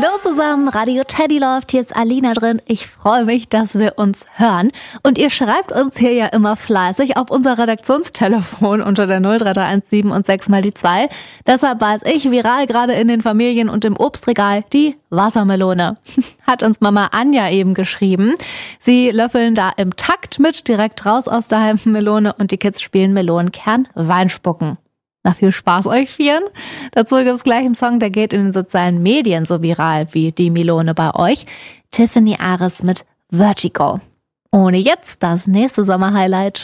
Hallo zusammen, Radio Teddy läuft, hier ist Alina drin. Ich freue mich, dass wir uns hören. Und ihr schreibt uns hier ja immer fleißig auf unser Redaktionstelefon unter der 03317 und 6 mal die 2. Deshalb weiß ich, viral gerade in den Familien und im Obstregal, die Wassermelone. Hat uns Mama Anja eben geschrieben. Sie löffeln da im Takt mit, direkt raus aus der halben Melone und die Kids spielen Melonenkern Weinspucken. Na, viel Spaß euch Vieren. Dazu gibt's gleich einen Song, der geht in den sozialen Medien so viral wie die Melone bei euch. Tiffany Ares mit Vertigo. Ohne jetzt das nächste Sommerhighlight.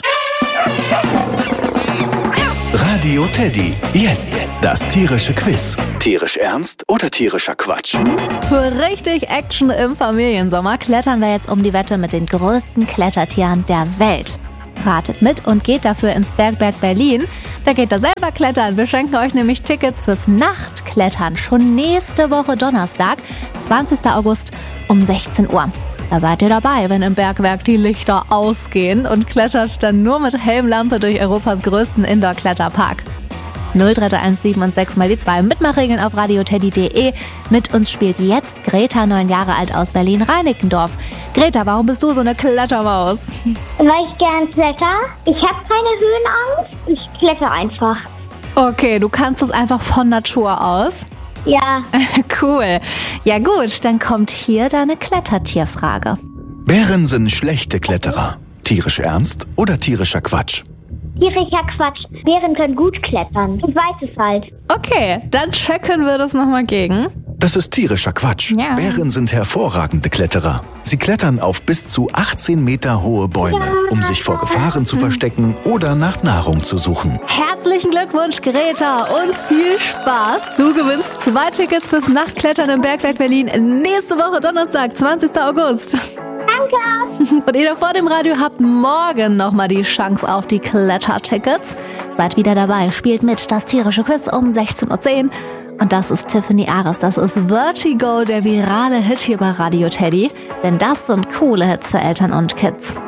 Radio Teddy. Jetzt das tierische Quiz. Tierisch ernst oder tierischer Quatsch? Für richtig Action im Familiensommer klettern wir jetzt um die Wette mit den größten Klettertieren der Welt. Ratet mit und geht dafür ins Bergwerk Berlin. Da geht ihr selber klettern. Wir schenken euch nämlich Tickets fürs Nachtklettern. Schon nächste Woche Donnerstag, 20. August um 16 Uhr. Da seid ihr dabei, wenn im Bergwerk die Lichter ausgehen und klettert dann nur mit Helmlampe durch Europas größten Indoor-Kletterpark. 03317 und 6 mal die 2. Mitmachregeln auf radioteddy.de. Mit uns spielt jetzt Greta, 9 Jahre alt, aus Berlin-Reinickendorf. Greta, warum bist du so eine Klettermaus? Weil ich gern kletter. Ich habe keine Höhenangst. Ich kletter einfach. Okay, du kannst es einfach von Natur aus? Ja. Cool. Ja gut, dann kommt hier deine Klettertierfrage. Bären sind schlechte Kletterer. Tierisch ernst oder tierischer Quatsch? Tierischer Quatsch. Bären können gut klettern. Ich weiß es halt. Okay, dann checken wir das nochmal gegen. Das ist tierischer Quatsch. Ja. Bären sind hervorragende Kletterer. Sie klettern auf bis zu 18 Meter hohe Bäume, um sich vor Gefahren zu verstecken oder nach Nahrung zu suchen. Herzlichen Glückwunsch, Greta, und viel Spaß. Du gewinnst 2 Tickets fürs Nachtklettern im Bergwerk Berlin nächste Woche Donnerstag, 20. August. Danke. Und ihr da vor dem Radio habt morgen nochmal die Chance auf die Klettertickets. Seid wieder dabei, spielt mit, das tierische Quiz um 16.10 Uhr. Und das ist Tiffany Ares, das ist Vertigo, der virale Hit hier bei Radio Teddy. Denn das sind coole Hits für Eltern und Kids.